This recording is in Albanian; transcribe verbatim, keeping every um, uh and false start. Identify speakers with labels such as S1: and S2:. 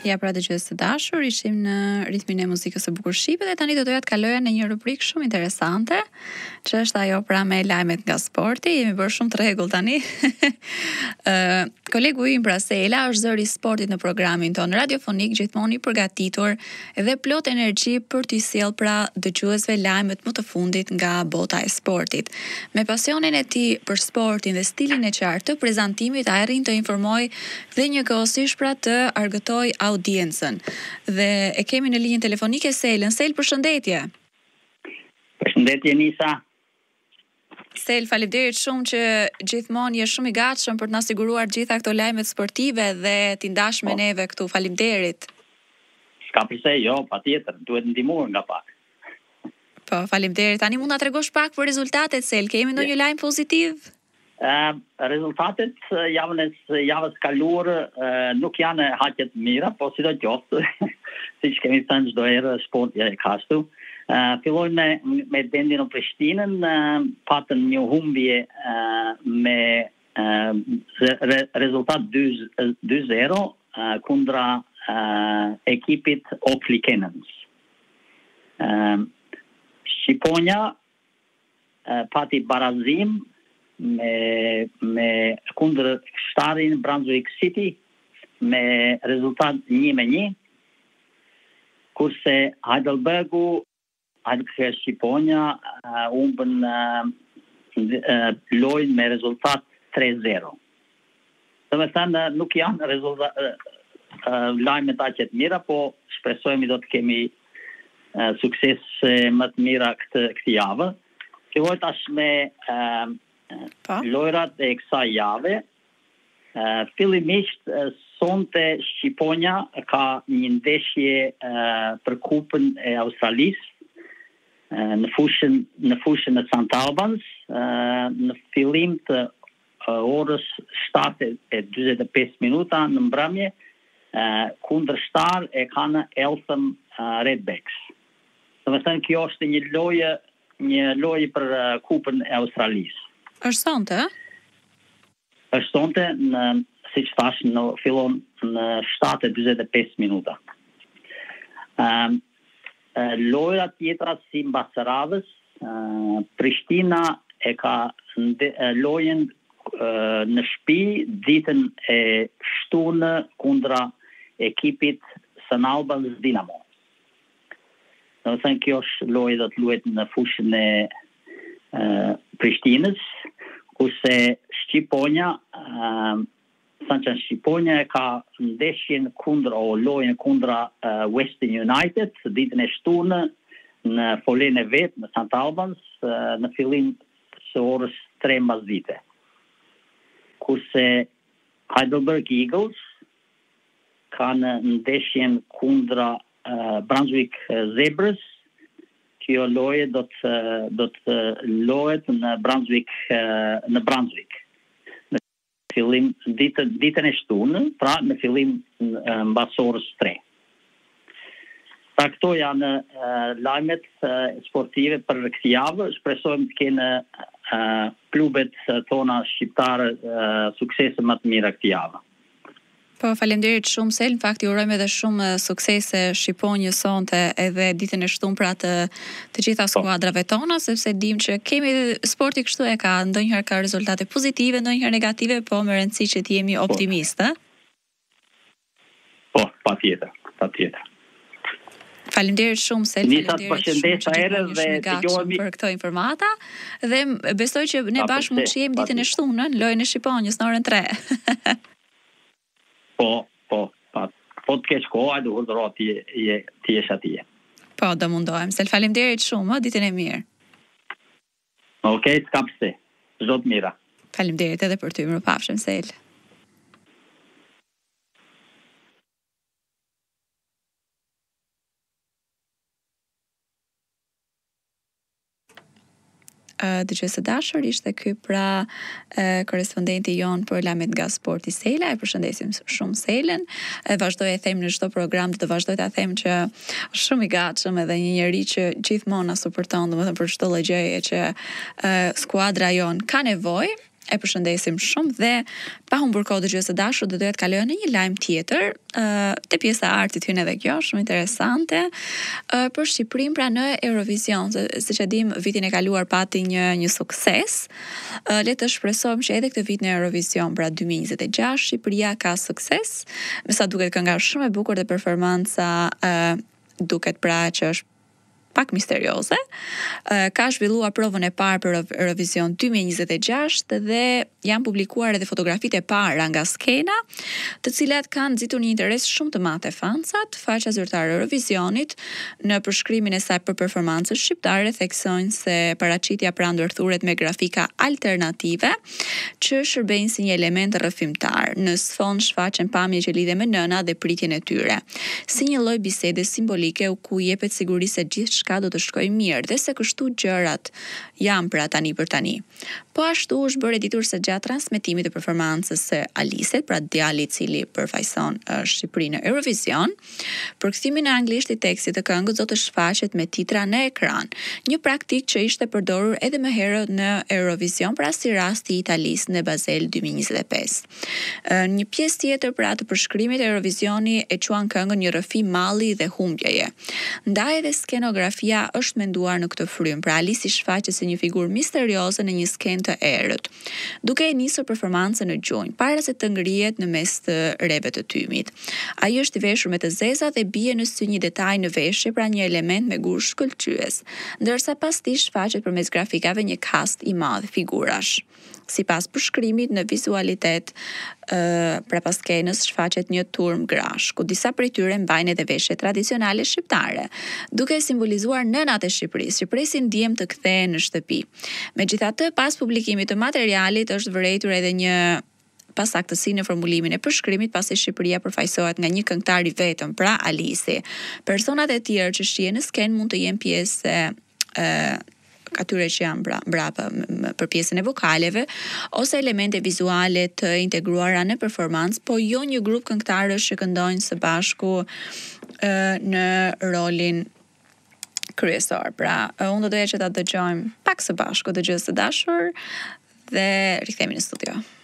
S1: Ja, pra dëgjues të dashur, ishim në ritmin e muzikës së bukur shqipe dhe tani do doja të kaloja në një rubrikë shumë interesante, që është ajo pra me lajmet nga sporti. Jemi bërë shumë të rregull tani. uh, kolegu im pra Sela është zëri i sportit në programin ton radiofonik, gjithmonë i përgatitur dhe plot energji për t'i sjellë pra dëgjuesve lajmet më të fundit nga bota e sportit. Me pasionin e tij për sportin dhe stilin e qartë të prezantimit, ai arrin të informojë dhe njëkohësisht pra të argëtoj audiencën. Dhe e kemi në linjën telefonike Selën. Sel, përshëndetje.
S2: Përshëndetje Nisa.
S1: Sel, faleminderit shumë që gjithmonë je shumë i gatshëm për të na siguruar gjitha këto lajmet sportive dhe t'i ndash me neve këtu. Faleminderit.
S2: S'ka përse, jo, patjetër, duhet ndihmuar nga pak.
S1: Po, faleminderit. Tani mund na tregosh pak për rezultatet, Sel. Kemi ndonjë lajm pozitiv?
S2: Uh, rezultatet uh, javën e javës kaluar uh, nuk janë haqet mira, po si do qoftë, siç kemi thënë çdo herë, sporti e ka ashtu. Uh, fillojmë me, me vendin në Prishtinën, uh, patën një humbje uh, me uh, re, rezultat dy zero uh, kundra uh, ekipit Oakley Cannons. Uh, Shqiponja uh, pati barazim me me kundër shtarin Brunswick City me rezultat një me një, kurse Heidelbergu, Heidelberg Shqiponja uh, humbën uh, uh, lojën me rezultat tre zero. Do të thënë nuk janë rezultat uh, uh, lajmet aq të mira, po shpresojmë do të kemi uh, sukses uh, më të mira këtë këtë javë. Filloj tash me uh,
S1: Pa?
S2: lojrat e kësaj jave. Uh, fillimisht uh, sonte Shqiponja ka një ndeshje uh, për kupën e Australisë uh, në fushën në fushën e St Albans uh, në fillim të uh, orës shtatë e dyzet e pesë minuta në mbrëmje uh, kundër shtar e kanë Eltham uh, Redbacks. Do të thënë kjo është një lojë një lojë për uh, kupën e Australisë.
S1: Është sonte, ë?
S2: Është sonte në, siç thash, në fillon në shtatë e dyzet e pesë minuta. Um, uh, lojra tjetra si mbas radhës, uh, Prishtina e ka nde, uh, lojën uh, në shtëpi ditën e shtunë kundra ekipit St Albans Dinamo. Do të thënë kjo është lojë do të luhet në fushën e uh, Prishtinës, kurse Shqiponja, uh, Sançan Shqiponja ka ndeshjen kundër o lojën kundra uh, Western United ditën e shtunë në folen e vet në St Albans uh, në fillim së orës tre mbasdite. Kurse Heidelberg Eagles kanë ndeshjen kundra uh, Brunswick Zebras. Kjo lojë do të do të lohet në Brunswick në Brunswick. Në fillim ditën ditën e shtunë, pra në fillim mbas orës tre. Pra këto janë uh, lajmet uh, sportive për këtë javë. Shpresojmë të kenë uh, klubet tona shqiptare uh, suksese më të mira këtë javë.
S1: Po, faleminderit shumë Sel, në fakt i urojmë edhe shumë suksese Shqiponjës sonte edhe ditën e shtunë pra të të gjitha skuadrave tona, sepse dim që kemi sporti kështu e ka, ndonjëherë ka rezultate pozitive, ndonjëherë negative, po me rëndësi që të jemi optimistë.
S2: Po, patjetër, patjetër.
S1: Faleminderit shumë Sel,
S2: faleminderit shumë që
S1: gjithmonë jemi gatshëm për këto informata dhe besoj që ne bashkë mund të jemi ditën e shtunë në lojën e Shqiponjës në orën tre.
S2: Po, po, po, po të kesh kohë, hajde urdhëro ti ti jesh atje.
S1: Po, do mundohem. Sel, faleminderit shumë, ditën e mirë.
S2: Okej, s'ka pse. Çdo të mira.
S1: Faleminderit edhe për ty, mirupafshim Sel. Dëgjues të dashur, ishte ky pra e, korespondenti jon për lajmet nga sporti Sela. E përshëndesim shumë Selën. E vazhdoj e them në çdo program, do të vazhdoj ta them që është shumë i gatshëm edhe një njerëz që gjithmonë na suporton, domethënë për çdo lloj gjëje që e, skuadra jon ka nevojë. e përshëndesim shumë dhe pa humbur kohë dëgjues të dashur, do doja të kalojë në një lajm tjetër, ë uh, te pjesa e artit hyn edhe kjo, shumë interesante, uh, për Shqipërinë pra në Eurovision, se siç e dim vitin e kaluar pati një një sukses. Uh, le të shpresojmë që edhe këtë vit në Eurovision pra dy mijë e njëzet e gjashtë Shqipëria ka sukses. Me sa duket kënga është shumë e bukur dhe performanca uh, duket pra që është pak misterioze. Uh, ka zhvilluar provën e parë për Eurovision dy mijë e njëzet e gjashtë dhe janë publikuar edhe fotografitë e para nga skena, të cilat kanë nxitur një interes shumë të madh te fansat. Faqja zyrtare e Eurovisionit në përshkrimin e saj për performancën shqiptare theksojnë se paraqitja pra ndërthuret me grafika alternative që shërbejnë si një element rrëfimtar. Në sfond shfaqen pamje që lidhen me nëna dhe pritjen e tyre, si një lloj bisede simbolike ku jepet siguri se gjithçka do të shkojë mirë dhe se kështu gjërat janë pra tani për tani. Po ashtu është bërë e ditur se gjatë transmetimit të performancës së Aliset, pra djalit i cili përfaqëson uh, Shqipërinë në Eurovision, përkthimi në anglisht i tekstit të këngës do të shfaqet me titra në ekran, një praktikë që ishte përdorur edhe më herët në Eurovision, pra si rasti i Italisë në Basel dy mijë e njëzet e pesë. Uh, një pjesë tjetër pra të përshkrimit e Eurovisioni e quan këngën një rrëfim malli dhe humbjeje. Ndaj edhe skenografia është menduar në këtë frym, pra Alisi shfaqet si një figurë misterioze në një skenë të errët, duke e nisur performancën në gjunjë, para se të ngrihet në mes të reve të tymit. Ai është i veshur me të zeza dhe bie në sy një detaj në veshje, pra një element me gur shkëlqyes, ndërsa pas tij shfaqet përmes grafikave një kast i madh figurash. Sipas përshkrimit në vizualitet, uh, pra pas skenës shfaqet një turm grash, ku disa prej tyre mbajnë edhe veshje tradicionale shqiptare, duke simbolizuar nënat e Shqipërisë, që presin djem të kthehen në shtëpi. Megjithatë, pas publikimit të materialit është vërejtur edhe një pasaktësi në formulimin e përshkrimit, pasi Shqipëria përfaqësohet nga një këngëtar i vetëm, pra Alisi. Personat e tjerë që shihen në skenë mund të jenë pjesë e atyre që janë bra, brapa për pjesën e vokaleve ose elemente vizuale të integruara në performancë, po jo një grup këngëtarësh që këndojnë së bashku uh, në rolin kryesor. Pra, uh, unë do doja që ta dëgjojmë pak së bashku dëgjues të dashur dhe rikthehemi në studio.